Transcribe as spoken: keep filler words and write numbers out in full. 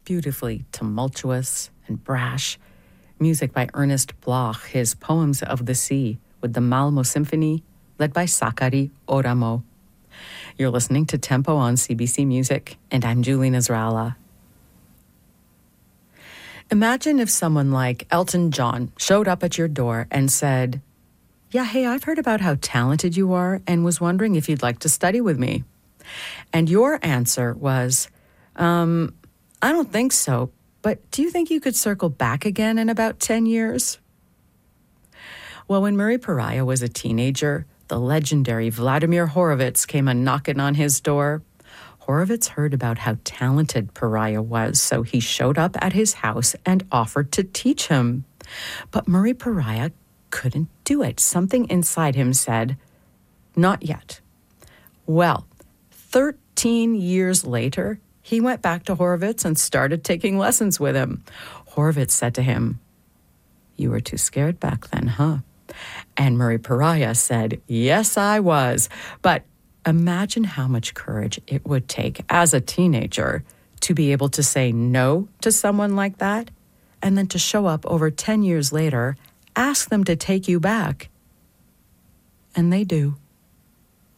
beautifully tumultuous and brash. Music by Ernest Bloch, his Poems of the Sea, with the Malmo Symphony, led by Sakari Oramo. You're listening to Tempo on C B C Music, and I'm Julie Nasrallah. Imagine if someone like Elton John showed up at your door and said, "Yeah, hey, I've heard about how talented you are and was wondering if you'd like to study with me." And your answer was, um, I don't think so, but do you think you could circle back again in about ten years? Well, when Murray Pariah was a teenager, the legendary Vladimir Horowitz came a-knocking on his door. Horowitz heard about how talented Pariah was, so he showed up at his house and offered to teach him. But Murray Pariah couldn't do it. Something inside him said, not yet. Well, thirteen years later, he went back to Horowitz and started taking lessons with him. Horowitz said to him, "You were too scared back then, huh?" And Murray Pariah said, "Yes, I was." But imagine how much courage it would take as a teenager to be able to say no to someone like that, and then to show up over ten years later, ask them to take you back. And they do.